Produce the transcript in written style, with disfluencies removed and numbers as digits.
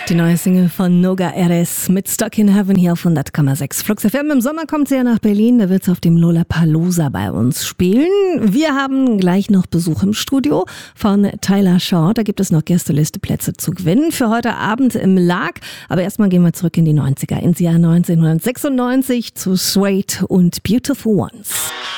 Die neue Single von Noga Erez mit Stuck in Heaven hier auf 100,6 Flux FM. Im Sommer kommt sie ja nach Berlin, da wird sie auf dem Lollapalooza bei uns spielen. Wir haben gleich noch Besuch im Studio von Tyler Shaw. Da gibt es noch Gästelisteplätze zu gewinnen für heute Abend im Lag. Aber erstmal gehen wir zurück in die 90er, ins Jahr 1996 zu Suede und Beautiful Ones.